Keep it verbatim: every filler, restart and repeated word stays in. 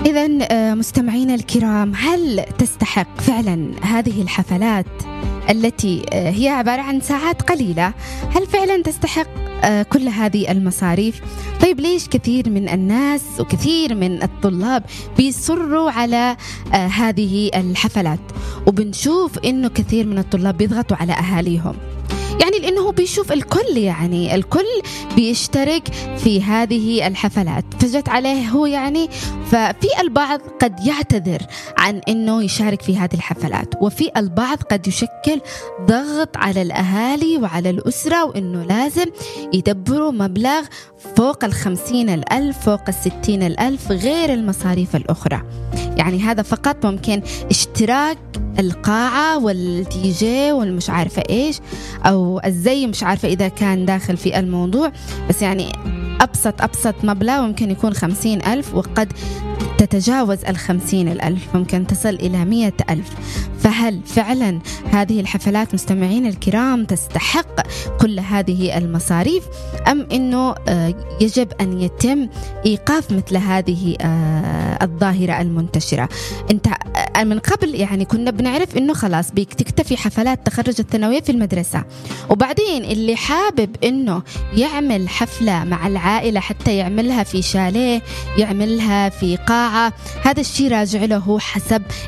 إذن مستمعينا الكرام، هل تستحق فعلا هذه الحفلات التي هي عبارة عن ساعات قليلة، هل فعلا تستحق كل هذه المصاريف؟ طيب ليش كثير من الناس وكثير من الطلاب بيصروا على هذه الحفلات؟ وبنشوف إنه كثير من الطلاب بيضغطوا على أهاليهم، يعني لأنه بيشوف الكل يعني الكل بيشترك في هذه الحفلات، فجت عليه هو يعني. ففي البعض قد يعتذر عن أنه يشارك في هذه الحفلات، وفي البعض قد يشكل ضغط على الأهالي وعلى الأسرة، وأنه لازم يدبروا مبلغ فوق الخمسين الألف، فوق الستين الألف، غير المصاريف الأخرى. يعني هذا فقط ممكن اشتراك القاعة والدي جي والمش عارفة إيش أو الزي، مش عارفة إذا كان داخل في الموضوع، بس يعني أبسط أبسط مبلغ ممكن يكون خمسين ألف، وقد تتجاوز الخمسين الألف، ممكن تصل إلى مئة ألف. فهل فعلا هذه الحفلات مستمعين الكرام تستحق كل هذه المصاريف، أم أنه يجب أن يتم إيقاف مثل هذه الظاهرة المنتشرة؟ أنت من قبل يعني كنا بنعرف أنه خلاص بيك تكتفي حفلات تخرج الثانوية في المدرسة، وبعدين اللي حابب أنه يعمل حفلة مع العائلة حتى يعملها في شاليه، يعملها في قاعة، هذا الشيء راجع له حسب